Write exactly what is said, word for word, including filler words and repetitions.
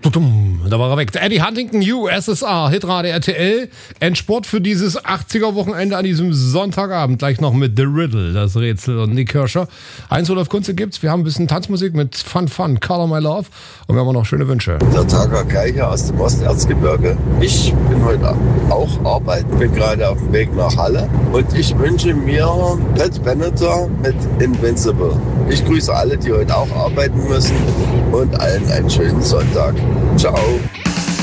Da war er weg. Eddie Huntington, U S S R, Hitradio R T L. Endsport für dieses achtziger-Wochenende an diesem Sonntagabend. Gleich noch mit The Riddle, das Rätsel und Nick Kirscher. Heinz-Rudolf Kunze gibt's. Wir haben ein bisschen Tanzmusik mit Fun Fun, Color My Love. Und wir haben auch noch schöne Wünsche. Der Tager Geiger aus dem Osterzgebirge. Ich bin heute auch arbeiten, bin gerade auf dem Weg nach Halle. Und ich wünsche mir Pat Benatar mit Invincible. Ich grüße alle, die heute auch arbeiten müssen. Und allen einen schönen Sonntag. Ciao.